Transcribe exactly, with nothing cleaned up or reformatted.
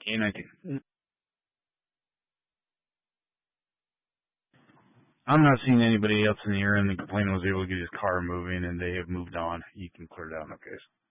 K nineteen. I'm not seeing anybody else in the area, and the complainant was able to get his car moving, and they have moved on. You can clear it out in the case.